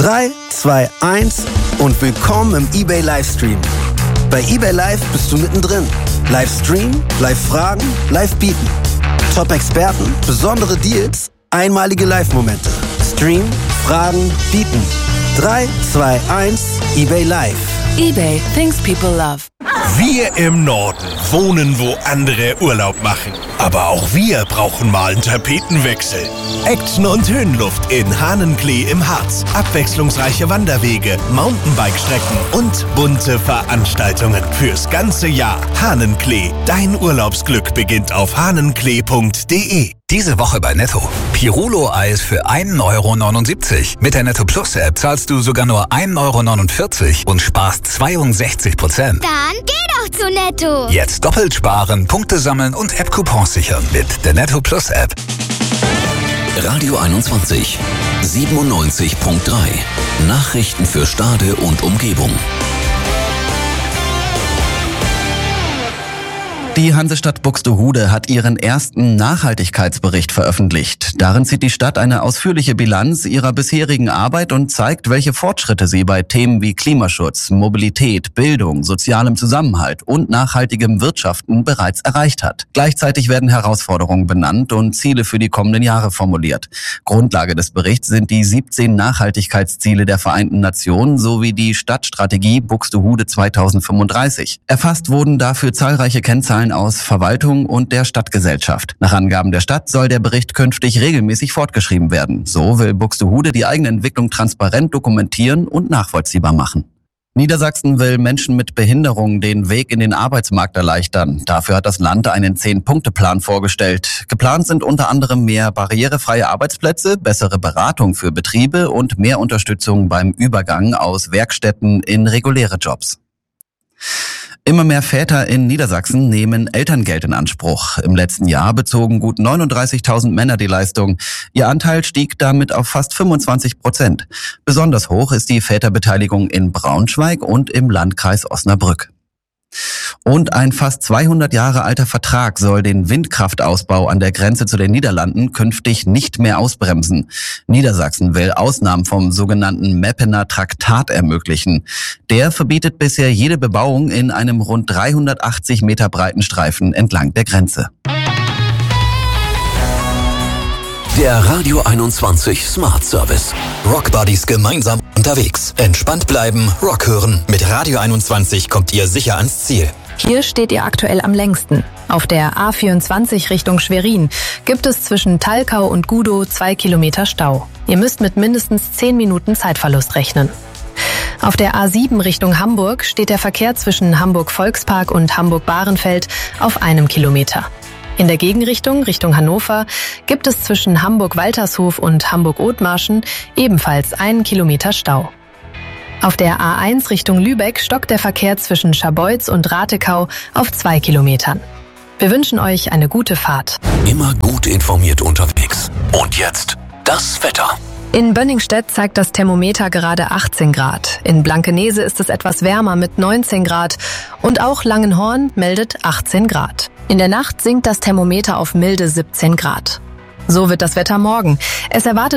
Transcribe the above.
3, 2, 1 und willkommen im eBay Livestream. Bei eBay Live bist du mittendrin. Live streamen, live fragen, live bieten. Top-Experten, besondere Deals, einmalige Live-Momente. Stream, fragen, bieten. 3, 2, 1, eBay Live. eBay, things people love. Wir im Norden wohnen, wo andere Urlaub machen. Aber auch wir brauchen mal einen Tapetenwechsel. Action und Höhenluft in Hahnenklee im Harz. Abwechslungsreiche Wanderwege, Mountainbike-Strecken und bunte Veranstaltungen fürs ganze Jahr. Hahnenklee, dein Urlaubsglück beginnt auf hahnenklee.de. Diese Woche bei Netto. Pirulo-Eis für 1,79 €. Mit der Netto Plus App zahlst du sogar nur 1,49 € und sparst 62%. Dann geh doch zu Netto. Jetzt doppelt sparen, Punkte sammeln und App-Coupons sichern mit der Netto Plus App. Radio 21, 97.3. Nachrichten für Stade und Umgebung. Die Hansestadt Buxtehude hat ihren ersten Nachhaltigkeitsbericht veröffentlicht. Darin zieht die Stadt eine ausführliche Bilanz ihrer bisherigen Arbeit und zeigt, welche Fortschritte sie bei Themen wie Klimaschutz, Mobilität, Bildung, sozialem Zusammenhalt und nachhaltigem Wirtschaften bereits erreicht hat. Gleichzeitig werden Herausforderungen benannt und Ziele für die kommenden Jahre formuliert. Grundlage des Berichts sind die 17 Nachhaltigkeitsziele der Vereinten Nationen sowie die Stadtstrategie Buxtehude 2035. Erfasst wurden dafür zahlreiche Kennzahlen aus Verwaltung und der Stadtgesellschaft. Nach Angaben der Stadt soll der Bericht künftig regelmäßig fortgeschrieben werden. So will Buxtehude die eigene Entwicklung transparent dokumentieren und nachvollziehbar machen. Niedersachsen will Menschen mit Behinderungen den Weg in den Arbeitsmarkt erleichtern. Dafür hat das Land einen 10-Punkte-Plan vorgestellt. Geplant sind unter anderem mehr barrierefreie Arbeitsplätze, bessere Beratung für Betriebe und mehr Unterstützung beim Übergang aus Werkstätten in reguläre Jobs. Immer mehr Väter in Niedersachsen nehmen Elterngeld in Anspruch. Im letzten Jahr bezogen gut 39.000 Männer die Leistung. Ihr Anteil stieg damit auf fast 25%. Besonders hoch ist die Väterbeteiligung in Braunschweig und im Landkreis Osnabrück. Und ein fast 200 Jahre alter Vertrag soll den Windkraftausbau an der Grenze zu den Niederlanden künftig nicht mehr ausbremsen. Niedersachsen will Ausnahmen vom sogenannten Meppener Traktat ermöglichen. Der verbietet bisher jede Bebauung in einem rund 380 Meter breiten Streifen entlang der Grenze. Der Radio 21 Smart Service. Rock Buddies gemeinsam unterwegs. Entspannt bleiben, Rock hören. Mit Radio 21 kommt ihr sicher ans Ziel. Hier steht ihr aktuell am längsten. Auf der A24 Richtung Schwerin gibt es zwischen Talkau und Gudow 2 Kilometer Stau. Ihr müsst mit mindestens 10 Minuten Zeitverlust rechnen. Auf der A7 Richtung Hamburg steht der Verkehr zwischen Hamburg-Volkspark und Hamburg-Bahrenfeld auf 1 Kilometer. In der Gegenrichtung, Richtung Hannover, gibt es zwischen Hamburg-Waltershof und Hamburg-Othmarschen ebenfalls 1 Kilometer Stau. Auf der A1 Richtung Lübeck stockt der Verkehr zwischen Scharbeutz und Ratekau auf 2 Kilometern. Wir wünschen euch eine gute Fahrt. Immer gut informiert unterwegs. Und jetzt das Wetter. In Bönningstedt zeigt das Thermometer gerade 18 Grad. In Blankenese ist es etwas wärmer mit 19 Grad. Und auch Langenhorn meldet 18 Grad. In der Nacht sinkt das Thermometer auf milde 17 Grad. So wird das Wetter morgen. Es erwartet